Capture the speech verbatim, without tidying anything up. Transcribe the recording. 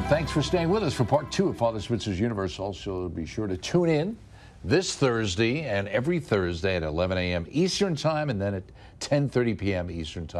Thanks for staying with us for part two of Father Spitzer's Universe. Also, be sure to tune in this Thursday and every Thursday at eleven a m Eastern Time and then at ten thirty p m Eastern Time.